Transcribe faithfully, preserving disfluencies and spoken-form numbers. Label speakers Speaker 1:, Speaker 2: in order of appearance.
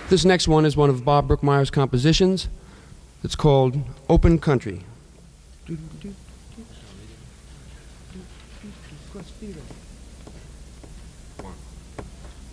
Speaker 1: This next one is one of Bob Brookmeyer's compositions. It's called Open Country.